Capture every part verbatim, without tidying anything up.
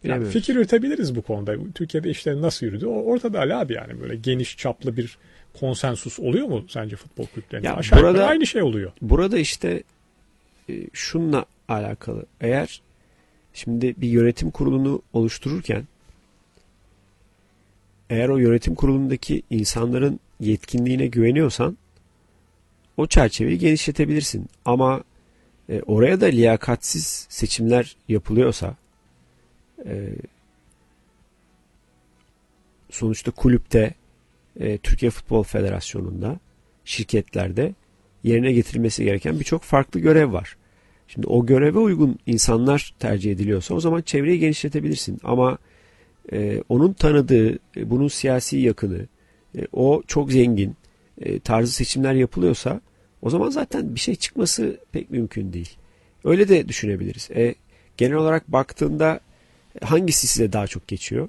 Yani fikir üretebiliriz bu konuda. Türkiye'de işlerin nasıl yürüdü? O ortada Ali abi yani böyle geniş çaplı bir konsensus oluyor mu sence futbol kulüplerinde? Ya aşağı burada, yukarı aynı şey oluyor. Burada işte e, şununla alakalı. Eğer şimdi bir yönetim kurulunu oluştururken eğer o yönetim kurulundaki insanların yetkinliğine güveniyorsan o çerçeveyi genişletebilirsin. Ama e, oraya da liyakatsiz seçimler yapılıyorsa e, sonuçta kulüpte, e, Türkiye Futbol Federasyonu'nda, şirketlerde yerine getirilmesi gereken birçok farklı görev var. Şimdi o göreve uygun insanlar tercih ediliyorsa o zaman çevreyi genişletebilirsin. Ama e, onun tanıdığı, e, bunun siyasi yakını, e, o çok zengin e, tarzı seçimler yapılıyorsa o zaman zaten bir şey çıkması pek mümkün değil. Öyle de düşünebiliriz. E, genel olarak baktığında hangisi size daha çok geçiyor?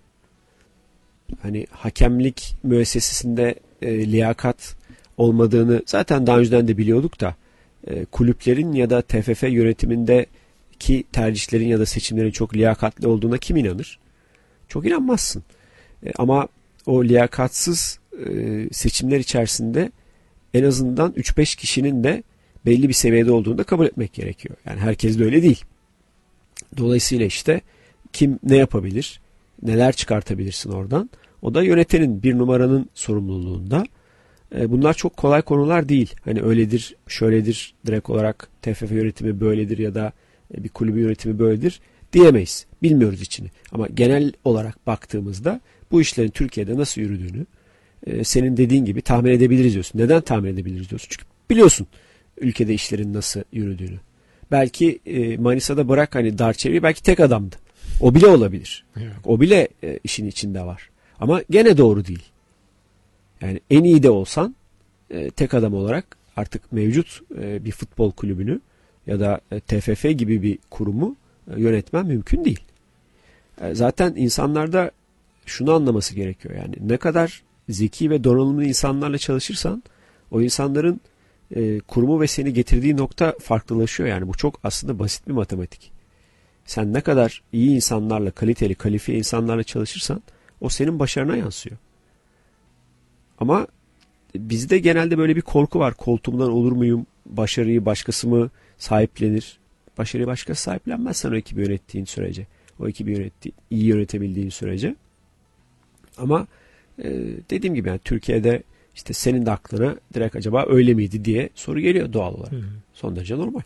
Hani hakemlik müessesesinde e, liyakat olmadığını zaten daha önceden de biliyorduk da e, kulüplerin ya da T F F yönetimindeki tercihlerin ya da seçimlerin çok liyakatli olduğuna kim inanır? Çok inanmazsın. E, ama o liyakatsız e, seçimler içerisinde en azından üç beş kişinin de belli bir seviyede olduğunu da kabul etmek gerekiyor. Yani herkes de öyle değil. Dolayısıyla işte kim ne yapabilir? Neler çıkartabilirsin oradan? O da yönetenin, bir numaranın sorumluluğunda. E, bunlar çok kolay konular değil. Hani öyledir, şöyledir, direkt olarak T F F yönetimi böyledir ya da bir kulübü yönetimi böyledir diyemeyiz. Bilmiyoruz içini. Ama genel olarak baktığımızda bu işlerin Türkiye'de nasıl yürüdüğünü e, senin dediğin gibi tahmin edebiliriz diyorsun. Neden tahmin edebiliriz diyorsun? Çünkü biliyorsun ülkede işlerin nasıl yürüdüğünü. Belki e, Manisa'da bırak hani dar çevreyi, belki tek adamdı. O bile olabilir. Evet. O bile e, işin içinde var. Ama gene doğru değil. Yani en iyi de olsan e, tek adam olarak artık mevcut e, bir futbol kulübünü ya da e, T F F gibi bir kurumu e, yönetmen mümkün değil. E, zaten insanlarda şunu anlaması gerekiyor. Yani ne kadar zeki ve donanımlı insanlarla çalışırsan o insanların e, kurumu ve seni getirdiği nokta farklılaşıyor. Yani bu çok aslında basit bir matematik. Sen ne kadar iyi insanlarla, kaliteli, kalifiye insanlarla çalışırsan o senin başarına yansıyor. Ama bizde genelde böyle bir korku var. Koltuğumdan olur muyum? Başarıyı başkası mı sahiplenir? Başarıyı başkası sahiplenmezsen o ekibi yönettiğin sürece. O ekibi yönetti, iyi yönetebildiğin sürece. Ama e, dediğim gibi yani Türkiye'de işte senin de aklına direkt acaba öyle miydi diye soru geliyor doğal olarak. Hı hı. Son derece normal.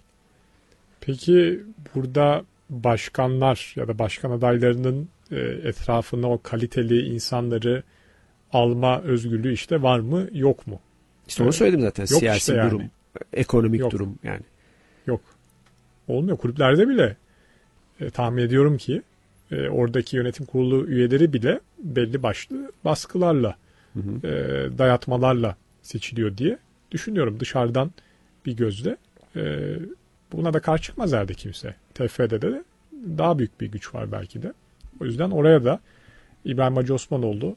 Peki burada başkanlar ya da başkan adaylarının e, etrafına o kaliteli insanları alma özgürlüğü işte var mı yok mu? İşte onu söyledim zaten. Yok Siyasi işte yani. durum, ekonomik yok. durum yani. Yok. Olmuyor. Kulüplerde bile e, tahmin ediyorum ki e, oradaki yönetim kurulu üyeleri bile belli başlı baskılarla, hı hı. E, dayatmalarla seçiliyor diye düşünüyorum. Dışarıdan bir gözle. E, buna da karşı çıkmaz herhalde kimse. T F F'de de daha büyük bir güç var belki de. O yüzden oraya da İbrahim Hacı Osmanoğlu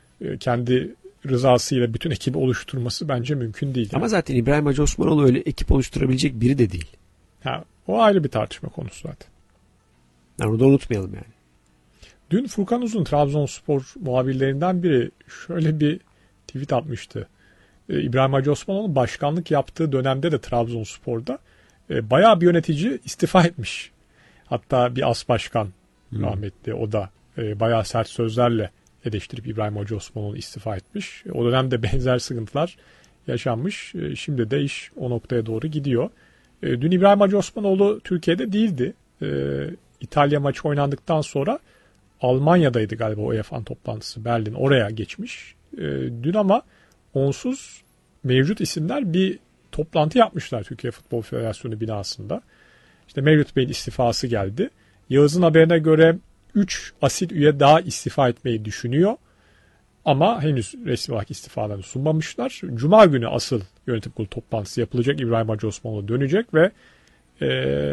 kendi rızasıyla bütün ekibi oluşturması bence mümkün değil. Ama yani. Zaten İbrahim Hacı Osmanoğlu öyle ekip oluşturabilecek biri de değil. Ha, o ayrı bir tartışma konusu zaten. Yani onu da unutmayalım yani. Dün Furkan Uzun, Trabzonspor muhabirlerinden biri şöyle bir tweet atmıştı. Ee, İbrahim Hacı Osmanoğlu başkanlık yaptığı dönemde de Trabzonspor'da e, bayağı bir yönetici istifa etmiş. Hatta bir as başkan hmm. rahmetli o da e, bayağı sert sözlerle eleştirip İbrahim Hacı Osmanoğlu istifa etmiş. O dönemde benzer sıkıntılar yaşanmış. Şimdi de iş o noktaya doğru gidiyor. Dün İbrahim Hacı Osmanoğlu Türkiye'de değildi. İtalya maçı oynandıktan sonra Almanya'daydı galiba o U E F A'nın toplantısı. Berlin oraya geçmiş. Dün ama onsuz mevcut isimler bir toplantı yapmışlar Türkiye Futbol Federasyonu binasında. İşte Mevlüt Bey'in istifası geldi. Yağız'ın haberine göre üç asil üye daha istifa etmeyi düşünüyor. Ama henüz resmi olarak istifalarını sunmamışlar. Cuma günü asıl yönetim kurulu toplantısı yapılacak. İbrahim Hacı Osmanoğlu dönecek ve e,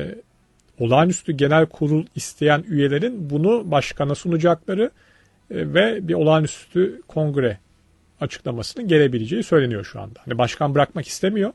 olağanüstü genel kurul isteyen üyelerin bunu başkana sunacakları e, ve bir olağanüstü kongre açıklamasının gelebileceği söyleniyor şu anda. Hani başkan bırakmak istemiyor.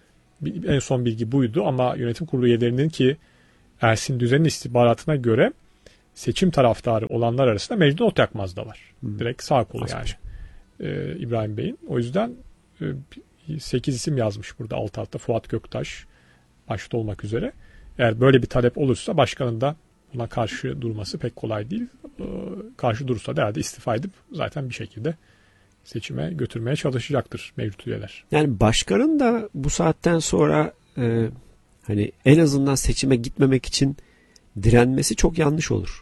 En son bilgi buydu ama yönetim kurulu üyelerinin ki Ersin Düzen'in istihbaratına göre seçim taraftarı olanlar arasında Mecnun Otyakmaz da var. Hmm. Direkt sağ kolu yani e, İbrahim Bey'in. O yüzden e, sekiz isim yazmış burada alt alta. Fuat Göktaş başta olmak üzere. Eğer böyle bir talep olursa başkanın da buna karşı durması pek kolay değil. E, karşı durursa da herhalde istifa edip zaten bir şekilde seçime götürmeye çalışacaktır mevcut üyeler. Yani başkanın da bu saatten sonra e, hani en azından seçime gitmemek için direnmesi çok yanlış olur.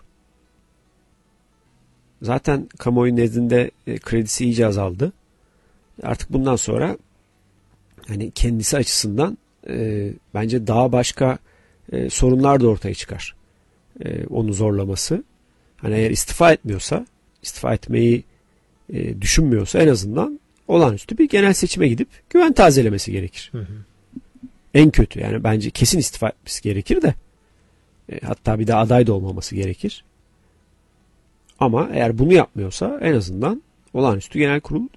Zaten kamuoyu nezdinde e, kredisi iyice azaldı. Artık bundan sonra hani kendisi açısından e, bence daha başka e, sorunlar da ortaya çıkar. E, onu zorlaması. Hani eğer istifa etmiyorsa, istifa etmeyi e, düşünmüyorsa en azından olağanüstü bir genel seçime gidip güven tazelemesi gerekir. Hı hı. En kötü yani bence kesin istifa etmesi gerekir de e, hatta bir daha aday da olmaması gerekir. Ama eğer bunu yapmıyorsa en azından olağanüstü genel kurul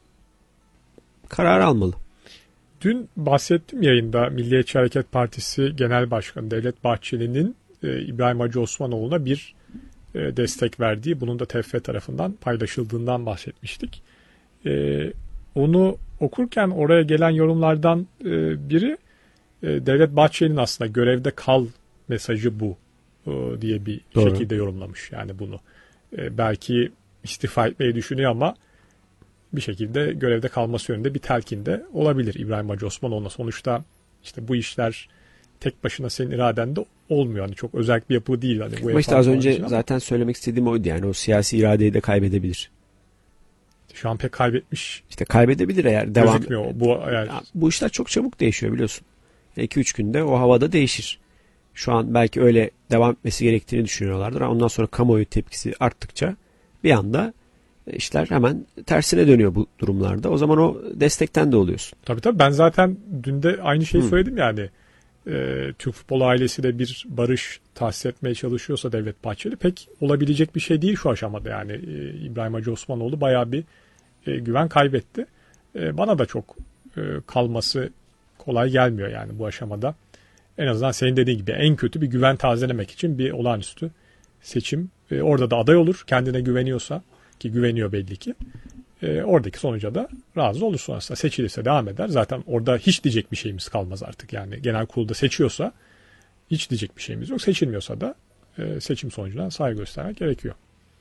karar almalı. Dün bahsettim yayında Milliyetçi Hareket Partisi Genel Başkanı Devlet Bahçeli'nin e, İbrahim Hacı Osmanoğlu'na bir e, destek verdiği, bunun da T F F tarafından paylaşıldığından bahsetmiştik. E, onu okurken oraya gelen yorumlardan e, biri e, Devlet Bahçeli'nin aslında görevde kal mesajı bu e, diye bir Doğru. şekilde yorumlamış yani bunu. E, belki istifa etmeyi düşünüyor ama bir şekilde görevde kalması yönünde bir telkinde olabilir İbrahim Hacı Osmanoğlu'na. Sonuçta işte bu işler tek başına senin iradende olmuyor. Hani çok özel bir yapı değil. Hani bu işte az önce zaten söylemek istediğim oydu yani o siyasi iradeyi de kaybedebilir. Şu an pek kaybetmiş. İşte kaybedebilir eğer devam. Gözükmüyor bu eğer. Ya, bu işler çok çabuk değişiyor biliyorsun. iki üç günde o havada değişir. Şu an belki öyle devam etmesi gerektiğini düşünüyorlardır. Ondan sonra kamuoyu tepkisi arttıkça bir anda işler hemen tersine dönüyor bu durumlarda. O zaman o destekten de oluyorsun. Tabii tabii ben zaten dün de aynı şeyi Hı. söyledim yani. E, Türk futbol ailesiyle bir barış tahsis etmeye çalışıyorsa Devlet Bahçeli pek olabilecek bir şey değil şu aşamada yani. E, İbrahim Hacı Osmanoğlu bayağı bir e, güven kaybetti. E, bana da çok e, kalması kolay gelmiyor yani bu aşamada. En azından senin dediğin gibi en kötü bir güven tazelemek için bir olağanüstü seçim. E, orada da aday olur kendine güveniyorsa ki güveniyor belli ki. E, oradaki sonuca da razı olur sonrasında. Seçilirse devam eder. Zaten orada hiç diyecek bir şeyimiz kalmaz artık. Yani genel kurulda seçiyorsa hiç diyecek bir şeyimiz yok. Seçilmiyorsa da e, seçim sonucuna saygı göstermek gerekiyor.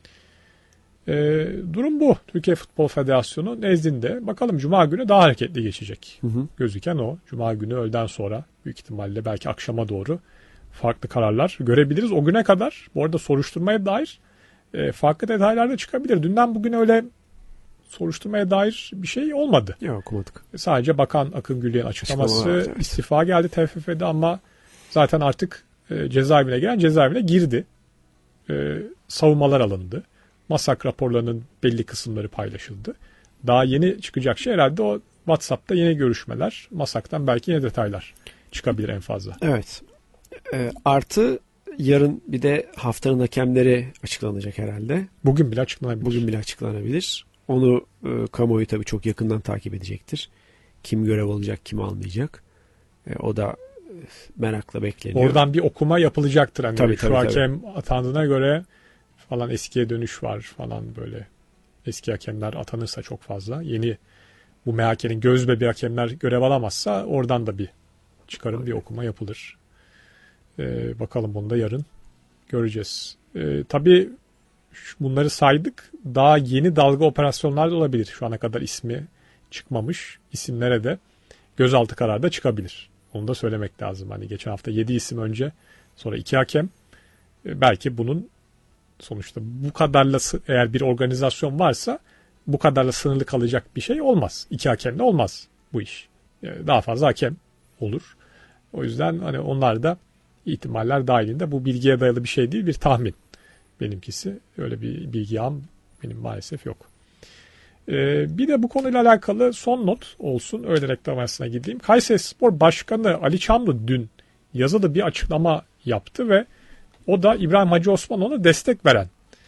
E, durum bu. Türkiye Futbol Federasyonu nezdinde bakalım Cuma günü daha hareketli geçecek. Hı hı. Gözüken o. Cuma günü öğleden sonra büyük ihtimalle belki akşama doğru farklı kararlar görebiliriz. O güne kadar bu arada soruşturmaya dair e, farklı detaylar da çıkabilir. Dünden bugün öyle soruşturmaya dair bir şey olmadı. Yok okumadık. Sadece Bakan Akın Gül'ün açıklaması var, evet. istifa geldi T F F'de ama zaten artık e, cezaevine gelen cezaevine girdi. E, savunmalar alındı. MASAK raporlarının belli kısımları paylaşıldı. Daha yeni çıkacak şey herhalde o WhatsApp'ta yeni görüşmeler. MASAK'tan belki yeni detaylar çıkabilir en fazla. Evet. E, artı yarın bir de haftanın hakemleri açıklanacak herhalde. Bugün bile açıklanabilir. Bugün bile açıklanabilir. Onu e, kamuoyu tabii çok yakından takip edecektir. Kim görev alacak, kim almayacak. E, o da e, merakla bekleniyor. Oradan bir okuma yapılacaktır. Hani tabii, şu tabii, hakem tabii. atandığına göre falan eskiye dönüş var falan böyle. Eski hakemler atanırsa çok fazla. Yeni bu M H K'nin göz bebeği hakemler görev alamazsa oradan da bir çıkarım, bir okuma yapılır. Ee, bakalım bunu da yarın göreceğiz. Ee, tabii bunları saydık. Daha yeni dalga operasyonlar da olabilir. Şu ana kadar ismi çıkmamış isimlere de gözaltı kararı da çıkabilir. Onu da söylemek lazım. Hani geçen hafta yedi isim önce, sonra iki hakem. Ee, belki bunun sonuçta bu kadarla eğer bir organizasyon varsa bu kadarla sınırlı kalacak bir şey olmaz. İki hakemle olmaz bu iş. Ee, daha fazla hakem olur. O yüzden hani onlar da ihtimaller dahilinde bu bilgiye dayalı bir şey değil, bir tahmin. Benimkisi öyle bir bilgi ağım benim maalesef yok. Ee, bir de bu konuyla alakalı son not olsun. Öyle reklam arasına gideyim. Kayserispor Başkanı Ali Çamlı dün yazılı bir açıklama yaptı ve o da İbrahim Hacı Osmanoğlu'na destek veren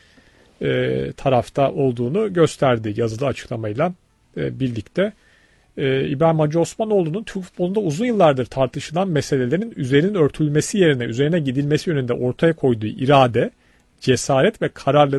e, tarafta olduğunu gösterdi yazılı açıklamayla e, birlikte. E, İbrahim Hacı Osmanoğlu'nun Türk futbolunda uzun yıllardır tartışılan meselelerin üzerinin örtülmesi yerine üzerine gidilmesi yönünde ortaya koyduğu irade cesaret ve kararlılık